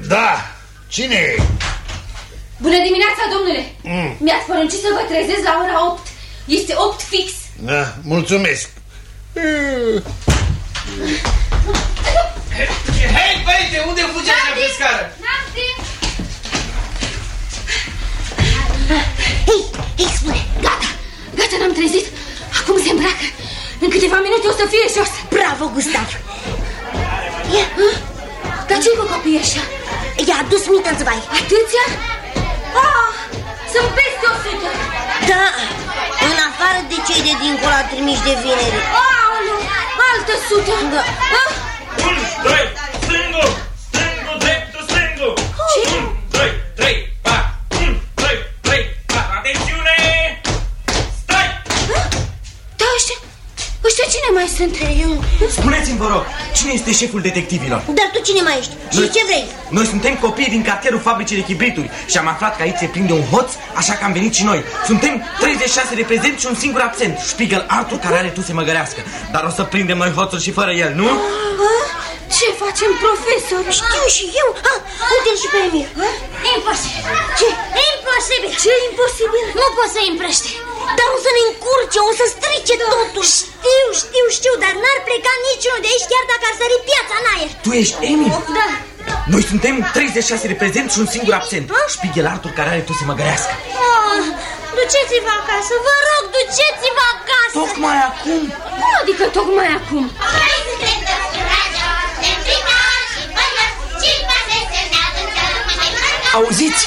Da, cine e? Bună dimineața, domnule. Mi-ați poruncit să vă trezesc la ora 8. Este 8 fix. Da, mulțumesc. Hei, băiețe, unde fugi așa pe scară? Hei, spune, gata, n-am trezit. Acum se îmbracă. În câteva minute o să fie jos. Bravo, Gustav. Ia. Dar ce-i cu copiii ăștia? I-a adus minte în zvai. Atâția? Sunt peste 100. Da, în afară de cei de dincolo trimiși de vineri. Aoleu, altă 100. Da. 1, 2, stângul, dreptul, stângul. 1, 2, 3, 4. 1, 2, 3, 4. Atențiune! Stai! Da, ăștia cine mai sunt? Spuneți-mi, vă rog, cine este șeful detectivilor? Dar tu cine mai ești? Și ce vrei? Noi suntem copii din cartierul fabricii de chibrituri și am aflat că aici se prinde un hoț, așa că am venit și noi. Suntem 36 de prezenți și un singur absent, Spiegel Arthur, care are tu să măgărească. Dar o să prindem noi hoțul și fără el, nu? Ce facem, profesor? Știu și eu. Uite-l și pe Emil. Imposibil. Ce? Imposibil. Ce imposibil? Nu pot să împrăște. Dar o să ne încurce, o să strice totul. Știu, dar n-ar pleca niciunul de aici chiar dacă ar sări piața în aer. Tu ești Emil? Da. Noi suntem 36 de prezenți și un singur absent, Spiegel Arthur, care are tu să măgărească. Duceți-vă acasă, vă rog, duceți-vă acasă. Tocmai acum? Cum adică tocmai acum? Auziți?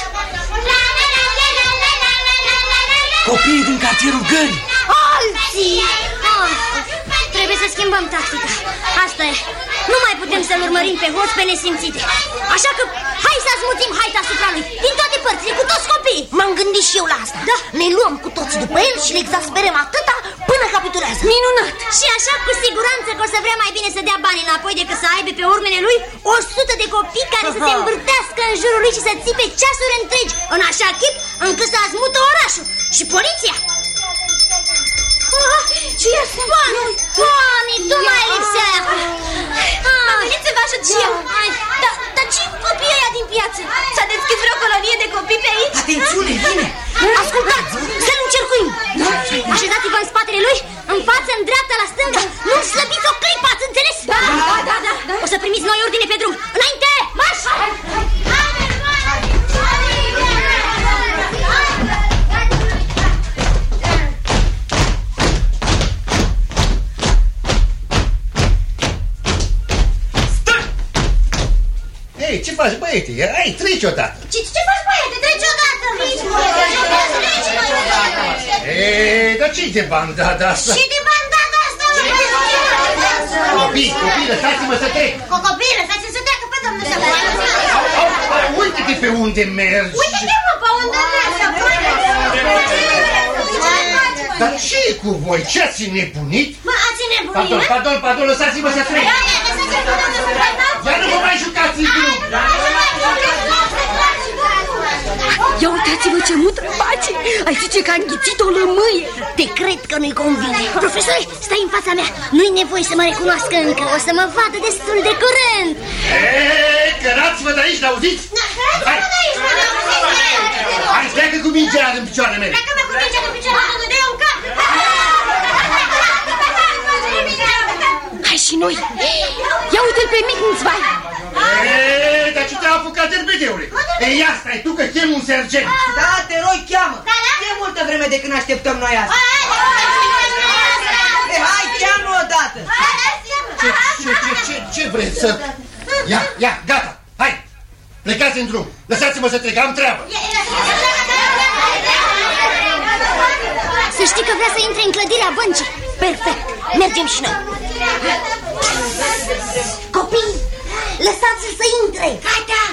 Copiii din cartierul Gării. Alții! Trebuie să schimbăm tactica. Asta e. Nu mai putem să-l urmărim pe hoț pe nesimțite. Așa că hai să asmuțim haita asupra lui, din toate părțile, cu toți copiii. M-am gândit și eu la asta. Da. Ne luăm cu toți după el și le exasperăm atâta până capitulează. Minunat! Și așa cu siguranță că o să vrea mai bine să dea bani înapoi decât să aibă pe urmele lui 100 de copii care să se învârtească în jurul lui și să țipe ceasuri întregi, în așa chip încât să azmută orașul. Și poliția. Ce este? Doamne, tu mai lipsea. Am venit să vă ajut și eu. Dar ce copii ăia din piață? S-a deschis vreo colonie de copii pe aici? Atențiune, bine! Ascultați, să-l încercuim. Așezați-vă în spatele lui, în față, în dreapta, la stânga. Nu-l slăbiți o clipă, ați înțeles? Da. O să primiți noi ordine pe drum. Înainte, marș! Ei, ce faci, băiete? Hai, treci odată. Ce faci, băiete? Treci odată, mă! Ei, dar ce-i de bandada asta? Și de bandada asta, mă! Copii, lăsați-mă să trec. Copii, lăsați-mă să treacă pe domnul să vă. Uite-te pe unde mergi. Uite-te, mă, pe unde mergi. Dar ce e cu voi? Ce ați nebunit? Mă, ați nebunit? Pardon, lăsați-mă să trec. Iar nu vă mai jucați în drum. Ia uitați-vă ce mută face. Ai zice că a înghițit o lămâie. Te cred că nu-i convine. Profesore, stai în fața mea. Nu-i nevoie să mă recunoască încă. O să mă vadă destul de curând. Cărați-vă de aici, n-auziți? Hai, pleacă cu mingea în picioarele mele. Pleacă-mă cu mingea în picioarele mele. Dă-i un cap. Hai și noi. Ia uite-l pe mic în zvai. Dar ce te-a apucat derbedeule? Ei, ia stai tu că chem un sergent. Da, te rog, cheamă. E multă vreme de când așteptăm noi asta. Hai, cheamă odată. Ce vreți să... Ia, gata, hai. Plecați în drum. Lăsați-mă să trec, am treabă. Să știi că vrea să intre în clădirea băncii. Perfect, mergem și noi. Copii, lăsați-l să intre. Gata.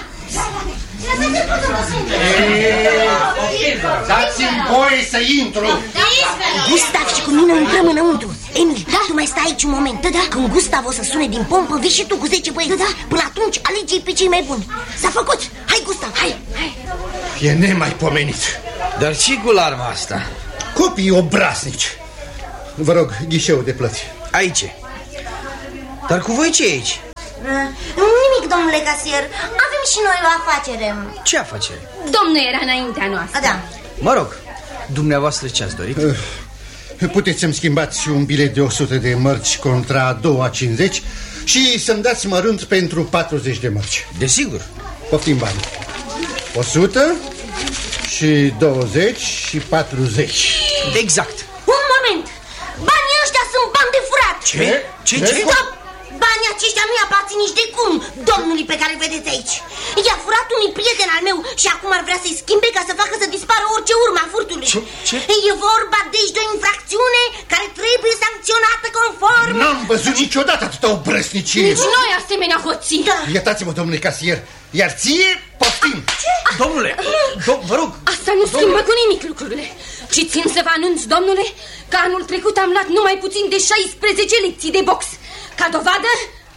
Dați-mi voie să intru. Gustav și cu mine intrăm înăuntru. Emil, tu mai stai aici un moment. Când Gustav o să sune din pompă, vii și tu cu 10 băieți. Până atunci alege-i pe cei mai buni. S-a făcut. Hai, Gustav, hai. E nemaipomenit. Dar ce cu larma asta? Copii obraznici. Vă rog, ghișeul de plăți. Aici. Dar cu voi ce e aici? nimic, domnule casier. Avem și noi o afacere. Ce afacere? Domnul era înaintea noastră. Da. Mă rog, dumneavoastră ce ați dorit? Puteți să-mi schimbați un bilet de 100 de mărci contra 2,50 și să-mi dați mărunt pentru 40 de mărci. Desigur. Poftim bani. 100 și 20 și 40. Exact. Un moment. Banii ăștia sunt bani de furat. Ce? Stop! Banii aceștia nu-i aparțin nici de cum domnului pe care îl vedeți aici. I-a furat unui prieten al meu și acum ar vrea să-i schimbe ca să facă să dispară orice urmă a furtului. Ce? E vorba deci de o infracțiune care trebuie sancționată conform. N-am văzut niciodată atâta obrăsnicie. Nici noi asemenea hoții. Da. Iertați-mă, domnule casier, iar ție poftim. Domnule, vă rog. Asta nu schimbă cu nimic lucrurile. Și țin să vă anunț, domnule, că anul trecut am luat numai puțin de 16 lecții de box. Ca dovadă...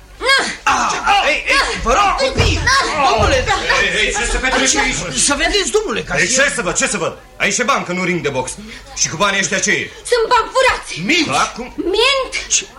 Vă rog, copii. Domnule, Ce se petrece aici? să vedeți, domnule casier. Ce să văd? Aici e bancă, nu ring de box. Și cu banii ăștia ce e? Sunt bani furați. Minți! Acum? Mint.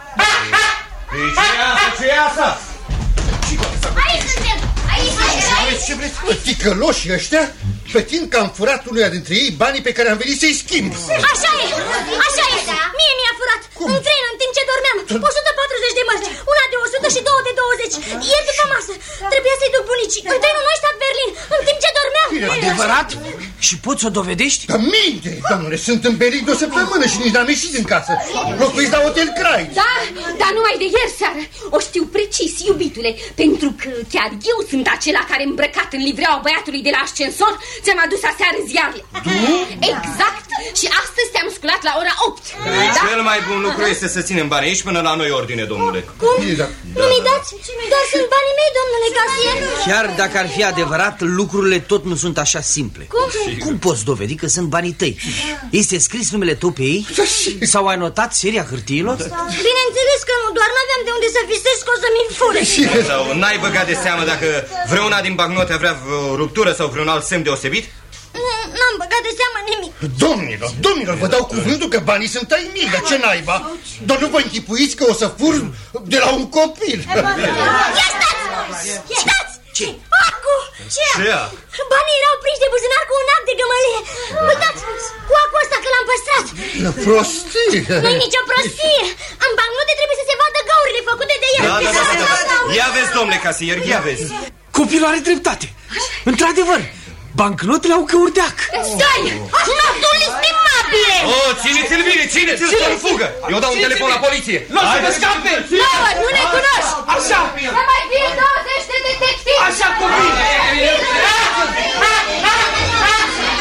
Ce e asta? Aici suntem! Aici suntem! Ce vreți? Ticăloșii ăștia pretind că am furat unuia dintre ei banii pe care am venit să-i schimb. Așa e! Așa e! Mie mi-a furat! În tren, în timp ce dormeam! 140 de mărci! Una de 100 și două de 20! Ieri după masă! Trebuia să-i duc bunicii! În trenul Neustadt-Berlin! În timp ce dormeam! Adevărat? Și poți să o dovedești? Că minte, domnule, sunt în Berlin de o săptămână și nici n-am ieșit din casă. Locuiesc la Hotel Crai. Da, dar numai de ieri seară. O știu precis, iubitule, pentru că chiar eu sunt acela care, îmbrăcat în livreaua băiatului de la ascensor, ți-am adus aseară ziarele. Exact. Și astăzi te-am sculat la ora 8. Cel mai bun lucru este să ținem banii aici până la noi ordine, domnule. Cum? Nu mi dați? Doar sunt banii mei, domnule casier. Chiar dacă ar fi adevărat, lucrurile tot nu sunt așa simple. Cum poți dovedi că sunt banii tăi? Este scris numele tău pe ei? Sau ai notat seria hârtiilor? Bineînțeles că nu, doar n-aveam de unde să visez că o să mi-l fure. Sau n-ai băgat de seamă dacă vreuna din bagnote avea o ruptură sau vreun alt semn deosebit? N-am băgat de seamă nimic. Domnilor, vă dau cuvântul că banii sunt ai mei, dar ce naiba? Doar nu vă închipuiți că o să fur de la un copil. Ia stați! Stați! Ce? Acu! Ce? Banii erau prinși de buzunar cu un act de gămălie. Uitați, cu acul ăsta că l-am păstrat. Prostie! Nu-i nicio prostie. În bancnote trebuie să se vadă gaurile făcute de el. Da. Ia vezi, domnule casier, ia vezi. Copilul are dreptate. Într-adevăr, bancnotele au căuri de ac. Stai! Notul estimabile! Țineți-l bine, țineți-l să nu fugă. Eu dau un telefon la poliție. Nu o să vă scape! Nu ne cunoști! Așa! Să mai fie 20 de